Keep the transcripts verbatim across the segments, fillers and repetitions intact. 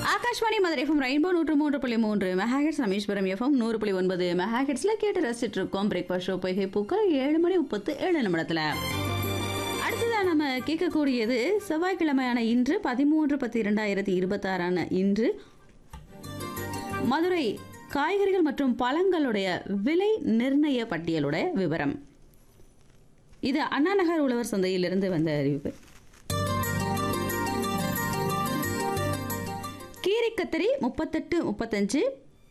Akashvani Madurai FM rainbow நூற்று மூன்று புள்ளி மூன்று மெகாஹெட்ஸ் ராமேஸ்வரம் எஃப்எம் நூறு புள்ளி ஒன்பது மெகாஹெட்ஸ்ல கேட்டு ரசிச்சுட்டு இருக்கோம் பிரேக்ஃபாஸ்ட் ஷோ பொய்கை பூக்கள் ஏழு மணி முப்பத்து ஏழு நிமிடத்துல. அடுத்ததான் நம்ம கேட்கக்கூடியது செவ்வாய்க்கிழமையான இன்று பதிமூன்று பத்து இரண்டாயிரத்தி இருபத்தி ஆறான இன்று மதுரை காய்கறிகள் மற்றும் பழங்களுடைய விலை நிர்ணய பட்டியலுடைய விவரம். இது அண்ணா நகர் உழவர் சந்தையிலிருந்து வந்த அறிவிப்பு. கீரை கத்தரி முப்பத்தெட்டு முப்பத்தஞ்சு,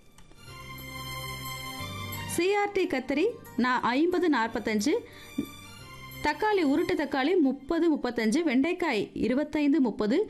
சிஆர்டி கத்தரி நான் ஐம்பது நாற்பத்தஞ்சு, தக்காளி உருட்டு தக்காளி முப்பது முப்பத்தஞ்சு, வெண்டைக்காய் இருபத்தைந்து முப்பது,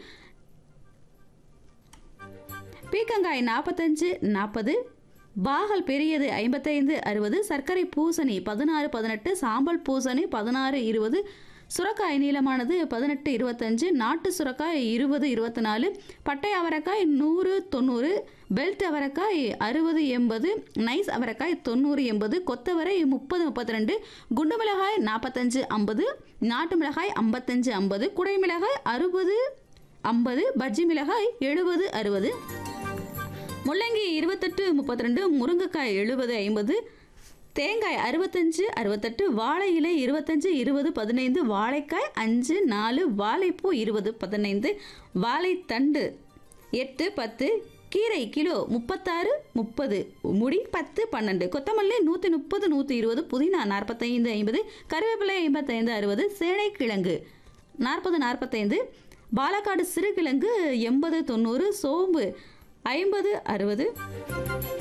பீக்கங்காய் நாற்பத்தஞ்சு நாற்பது, பாகல் பெரியது ஐம்பத்தைந்து அறுபது, சர்க்கரை பூசணி பதினாறு பதினெட்டு, சாம்பல் பூசணி பதினாறு இருபது, சுரக்காய் நீளமானது பதினெட்டு இருபத்தஞ்சு, நாட்டு சுரக்காய் இருபது இருபத்தி நாலு, பட்டை அவரைக்காய் நூறு தொண்ணூறு, பெல்ட் அவரைக்காய் அறுபது எண்பது, நைஸ் அவரைக்காய் தொண்ணூறு எண்பது, கொத்தவரை முப்பது முப்பத்தி ரெண்டு, குண்டு மிளகாய் நாற்பத்தஞ்சு ஐம்பது, நாட்டு மிளகாய் ஐம்பத்தஞ்சு ஐம்பது, குடை மிளகாய் அறுபது ஐம்பது, பஜ்ஜி மிளகாய் எழுபது அறுபது, முள்ளங்கி இருபத்தெட்டு முப்பத்தி ரெண்டு, முருங்கைக்காய் எழுபது ஐம்பது, தேங்காய் அறுபத்தஞ்சு அறுபத்தெட்டு, வாழை இலை இருபத்தஞ்சு இருபது பதினைந்து, வாழைக்காய் அஞ்சு நாலு, வாழைப்பூ இருபது பதினைந்து, வாழைத்தண்டு எட்டு பத்து, கீரை கிலோ முப்பத்தாறு முப்பது, முடி பத்து பன்னெண்டு, கொத்தமல்லி நூற்றி முப்பது நூற்றி இருபது, புதினா நாற்பத்தைந்து ஐம்பது, கருவேப்பிலை ஐம்பத்தைந்து அறுபது, சேனைக்கிழங்கு நாற்பது நாற்பத்தைந்து, பாலக்காடு சிறுகிழங்கு எண்பது தொண்ணூறு, சோம்பு ஐம்பது அறுபது.